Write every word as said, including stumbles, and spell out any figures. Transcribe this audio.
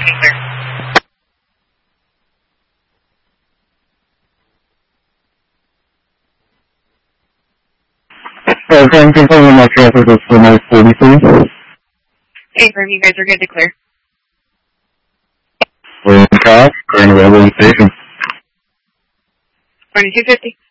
Uh, can you confirm my traffic is for my forty-three? Hey, firm, you guys are good to clear. We're in cop, current railroad station. forty-two fifty.